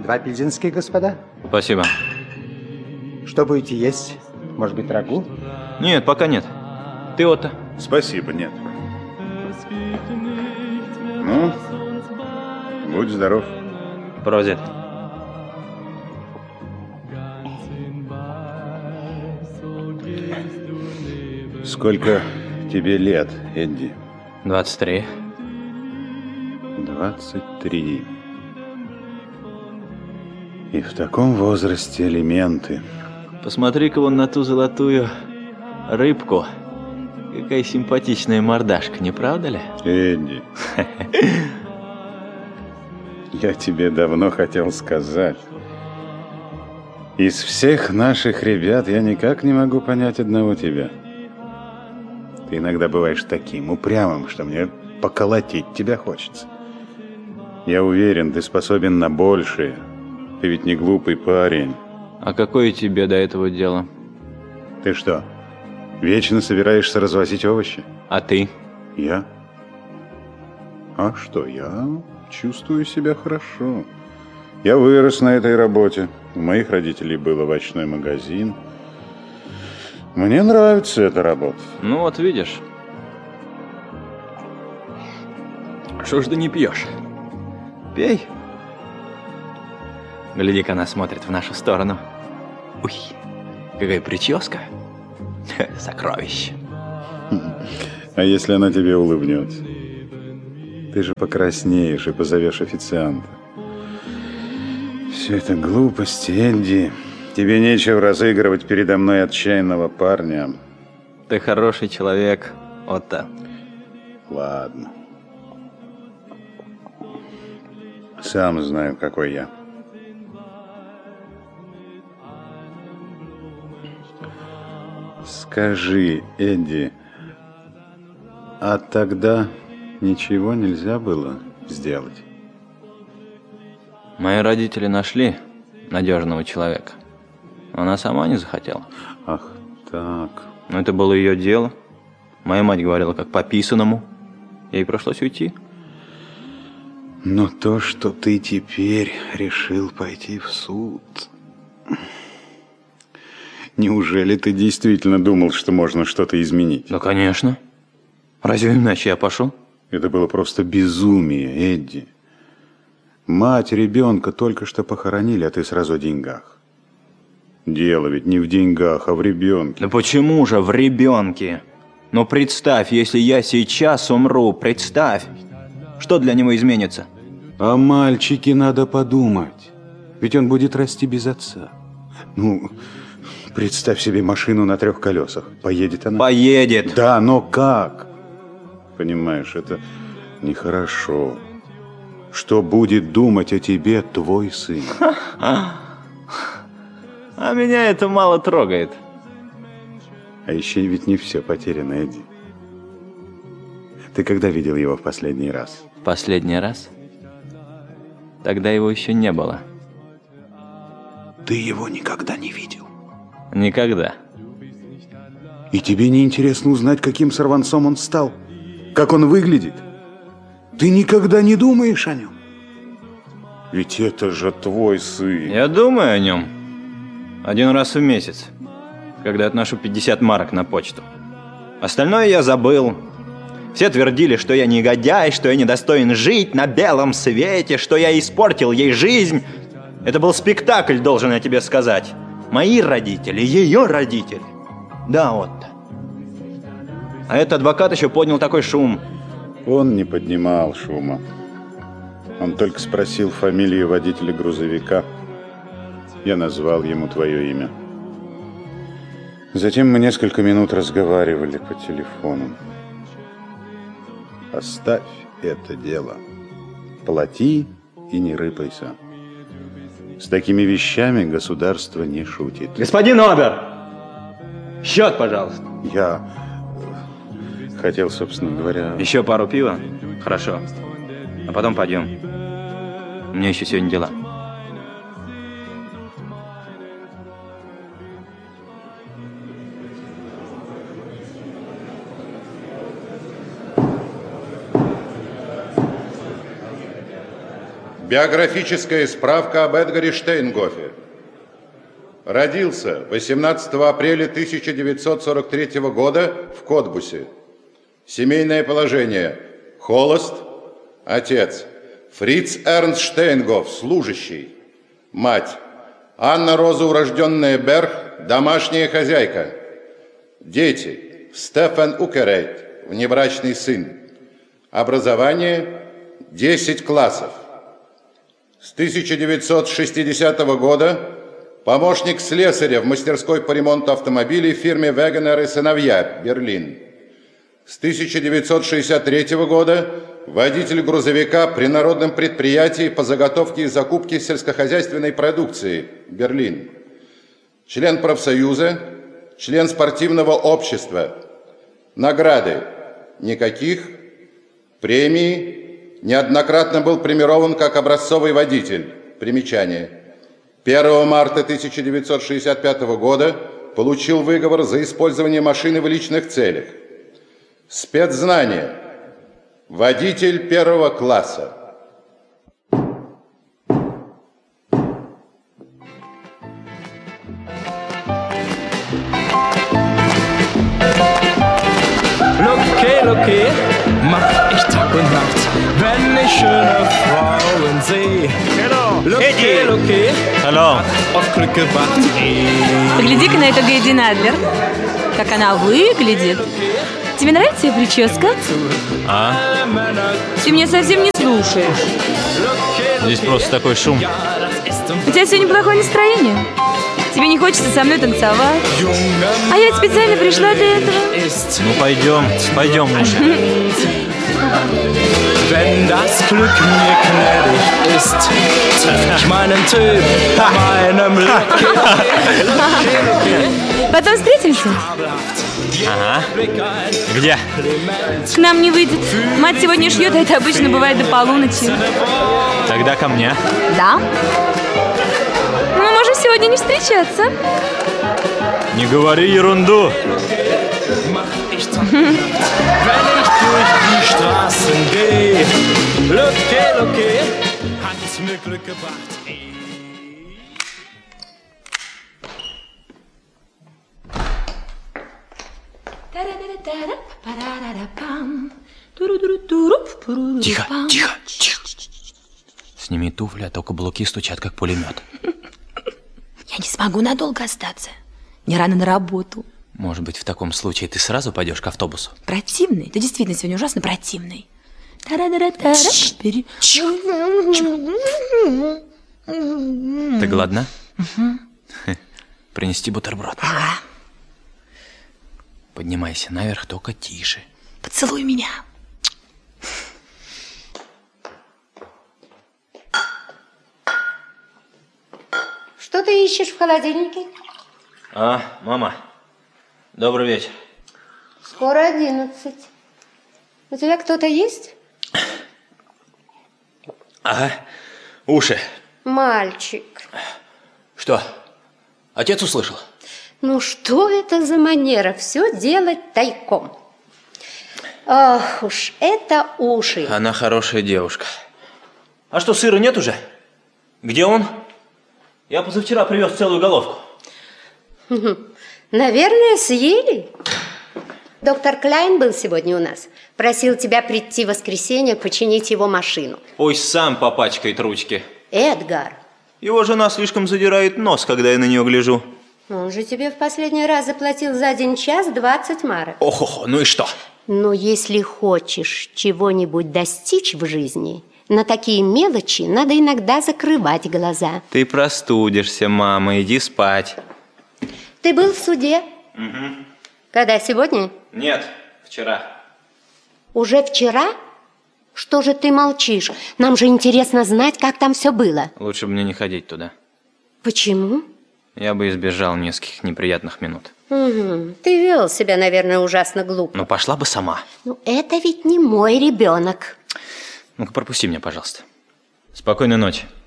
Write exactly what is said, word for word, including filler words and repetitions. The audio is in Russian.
Два пильзенских, господа. Спасибо. Что будете есть? Может быть, рагу? Нет, пока нет. Ты, Отто? Спасибо, нет. Ну, будь здоров. Проводит. Сколько тебе лет, Эдди? двадцать три. двадцать три. И в таком возрасте элементы. Посмотри-ка вон на ту золотую рыбку. Какая симпатичная мордашка, не правда ли? Эдди, я тебе давно хотел сказать. Из всех наших ребят я никак не могу понять одного тебя. Ты иногда бываешь таким упрямым, что мне поколотить тебя хочется. Я уверен, ты способен на большее. Ты ведь не глупый парень. А какое тебе до этого дело? Ты что, вечно собираешься развозить овощи? А ты? Я? А что, я чувствую себя хорошо. Я вырос на этой работе. У моих родителей был овощной магазин. Мне нравится эта работа. Ну вот видишь. Что ж ты не пьешь? Пей. Гляди-ка, она смотрит в нашу сторону. Уй, какая прическа. Сокровище. А если она тебе улыбнется? Ты же покраснеешь и позовешь официанта. Все это глупости, Энди. Тебе нечего разыгрывать передо мной отчаянного парня. Ты хороший человек, Отто. Ладно. Сам знаю, какой я. Скажи, Эдди, а тогда ничего нельзя было сделать? Мои родители нашли надежного человека. Она сама не захотела. Ах, так. Но это было ее дело. Моя мать говорила, как по писанному. Ей пришлось уйти. Но то, что ты теперь решил пойти в суд... Неужели ты действительно думал, что можно что-то изменить? Да, конечно. Разве иначе я пошел? Это было просто безумие, Эдди. Мать ребенка только что похоронили, а ты сразу о деньгах. Дело ведь не в деньгах, а в ребенке. Да почему же в ребенке? Ну представь, если я сейчас умру, представь, что для него изменится? О мальчике надо подумать. Ведь он будет расти без отца. Ну, представь себе машину на трех колесах. Поедет она? Поедет. Да, но как? Понимаешь, это нехорошо. Что будет думать о тебе твой сын? А меня это мало трогает. А еще ведь не все потеряно, Эдди. Ты когда видел его в последний раз? Последний раз? Тогда его еще не было. Ты его никогда не видел? Никогда. И тебе не интересно узнать, каким сорванцом он стал? Как он выглядит? Ты никогда не думаешь о нем? Ведь это же твой сын. Я думаю о нем один раз в месяц, когда отношу пятьдесят марок на почту. Остальное я забыл. Все твердили, что я негодяй, что я недостоин жить на белом свете, что я испортил ей жизнь. Это был спектакль, должен я тебе сказать. Мои родители, ее родители. Да, Отто. А этот адвокат еще поднял такой шум. Он не поднимал шума. Он только спросил фамилию водителя грузовика. Я назвал ему твое имя. Затем мы несколько минут разговаривали по телефону. Оставь это дело. Плати и не рыпайся. С такими вещами государство не шутит. Господин Обер! Счет, пожалуйста. Я хотел, собственно говоря... Еще пару пива? Хорошо. А потом пойдем. У меня еще сегодня дела. Биографическая справка об Эдгаре Штейнгофе. Родился восемнадцатого апреля тысяча девятьсот сорок третьего года в Котбусе. Семейное положение. Холост. Отец. Фриц Эрнст Штейнгоф, служащий. Мать. Анна Роза, урожденная Берг, домашняя хозяйка. Дети. Стефан Укерейт, внебрачный сын. Образование. десять классов. С тысяча девятьсот шестидесятого года помощник слесаря в мастерской по ремонту автомобилей в фирме «Вегенер и сыновья», Берлин. С тысяча девятьсот шестьдесят третьего года водитель грузовика при народном предприятии по заготовке и закупке сельскохозяйственной продукции, Берлин. Член профсоюза, член спортивного общества. Награды никаких, премии, неоднократно был премирован как образцовый водитель. Примечание. первого марта тысяча девятьсот шестьдесят пятого года получил выговор за использование машины в личных целях. Спецзнание. Водитель первого класса. Looky, looky, mach ich Tag und Nacht, wenn ich schöne Frauen sehe. Looky, looky, auf Glück gebracht. Погляди-ка на эту Гейди Надлер. Как она выглядит. Тебе нравится ее прическа? А? Ты меня совсем не слушаешь. Здесь просто такой шум. У тебя сегодня плохое настроение? Тебе не хочется со мной танцевать? А я специально пришла для этого. Ну пойдем, пойдем, Муша. Wenn das Glück mir gnädig ist, treff ich meinen Typ bei meinem Looky. Потом встретимся? Ага. Где? К нам не выйдет. Мать сегодня шьет, а это обычно бывает до полуночи. Тогда ко мне. Да? Мы можем сегодня не встречаться. Не говори ерунду. Wenn ich durch die Straßen gehe, Looky, looky, hat's mir Glück gebracht. Тихо, тихо, тихо. Сними туфли, а то каблуки стучат, как пулемет. Я не смогу надолго остаться. Мне рано на работу. Может быть, в таком случае ты сразу пойдешь к автобусу? Противный? Ты действительно сегодня ужасно противный. Ты голодна? Угу. Принести бутерброд? Ага. Поднимайся наверх, только тише. Поцелуй меня. Что ты ищешь в холодильнике? А, мама, добрый вечер. Скоро одиннадцать. У тебя кто-то есть? Ага, уши. Мальчик. Что, отец услышал? Ну что это за манера все делать тайком? Ах уж, это уши. Она хорошая девушка. А что, сыра нет уже? Где он? Я позавчера привез целую головку. Наверное, съели. Доктор Кляйн был сегодня у нас. Просил тебя прийти в воскресенье починить его машину. Пусть сам попачкает ручки. Эдгар. Его жена слишком задирает нос, когда я на нее гляжу. Он же тебе в последний раз заплатил за один час двадцать марок. Ох, ну и что? Но если хочешь чего-нибудь достичь в жизни, на такие мелочи надо иногда закрывать глаза. Ты простудишься, мама, иди спать. Ты был в суде? Угу. Когда, сегодня? Нет, вчера. Уже вчера? Что же ты молчишь? Нам же интересно знать, как там все было. Лучше бы мне не ходить туда. Почему? Я бы избежал нескольких неприятных минут. Угу. Ты вел себя, наверное, ужасно глупо. Ну, пошла бы сама. Ну, это ведь не мой ребенок. Ну-ка, пропусти меня, пожалуйста. Спокойной ночи.